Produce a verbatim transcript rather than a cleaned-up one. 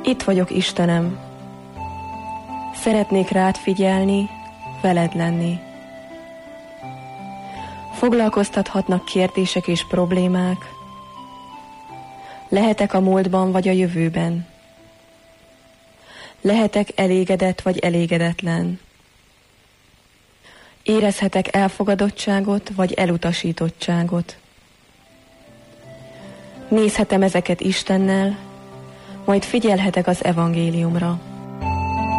Itt vagyok, Istenem. Szeretnék rád figyelni, veled lenni. Foglalkoztathatnak kérdések és problémák. Lehetek a múltban vagy a jövőben. Lehetek elégedett vagy elégedetlen. Érezhetek elfogadottságot vagy elutasítottságot. Nézhetem ezeket Istennel, majd figyelhetek az evangéliumra.